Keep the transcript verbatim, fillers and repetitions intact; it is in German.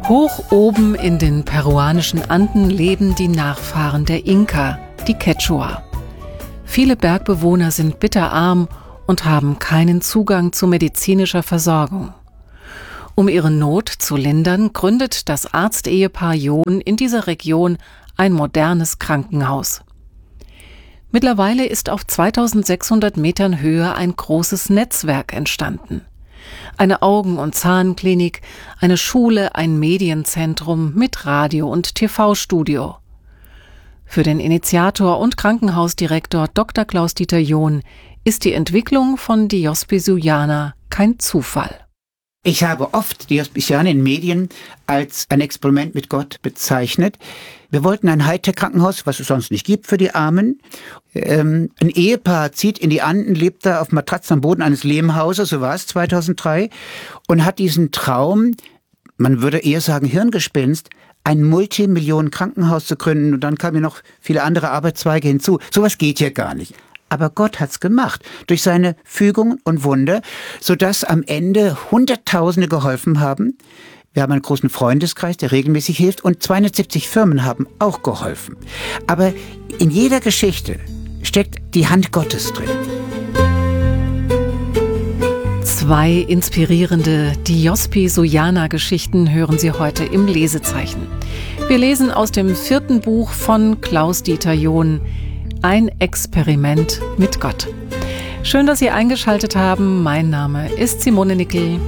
Hoch oben in den peruanischen Anden leben die Nachfahren der Inka, die Quechua. Viele Bergbewohner sind bitterarm und haben keinen Zugang zu medizinischer Versorgung. Um ihre Not zu lindern, gründet das Arztehepaar John in dieser Region ein modernes Krankenhaus. Mittlerweile ist auf zweitausendsechshundert Metern Höhe ein großes Netzwerk entstanden. Eine Augen- und Zahnklinik, eine Schule, ein Medienzentrum mit Radio- und T V-Studio. Für den Initiator und Krankenhausdirektor Doktor Klaus-Dieter John ist die Entwicklung von Diospy-Syriana kein Zufall. Ich habe oft Diospy-Syriana in Medien als ein Experiment mit Gott bezeichnet. Wir wollten ein Hightech-Krankenhaus, was es sonst nicht gibt, für die Armen. Ähm, ein Ehepaar zieht in die Anden, lebt da auf Matratzen am Boden eines Lehmhauses, so war es zweitausenddrei, und hat diesen Traum, man würde eher sagen Hirngespinst, ein Multimillionen-Krankenhaus zu gründen. Und dann kamen ja noch viele andere Arbeitszweige hinzu. Sowas geht ja gar nicht. Aber Gott hat's gemacht, durch seine Fügungen und Wunder, sodass am Ende Hunderttausende geholfen haben. Wir haben einen großen Freundeskreis, der regelmäßig hilft, und zweihundertsiebzig Firmen haben auch geholfen. Aber in jeder Geschichte steckt die Hand Gottes drin. Zwei inspirierende Diospy-Syriana-Geschichten hören Sie heute im Lesezeichen. Wir lesen aus dem vierten Buch von Klaus-Dieter John, Ein Experiment mit Gott. Schön, dass Sie eingeschaltet haben. Mein Name ist Simone Nickel.